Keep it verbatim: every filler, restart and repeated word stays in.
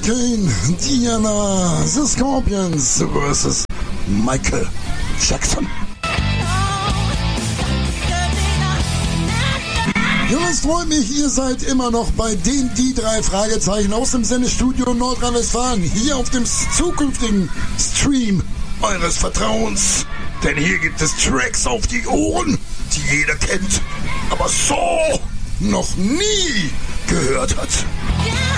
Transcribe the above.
Hurricane, Diana, The Scorpions versus Michael Jackson. Ja, es freut mich, ihr seid immer noch bei den die drei Fragezeichen aus dem Sendestudio Nordrhein-Westfalen, hier auf dem zukünftigen Stream eures Vertrauens. Denn hier gibt es Tracks auf die Ohren, die jeder kennt, aber so noch nie gehört hat.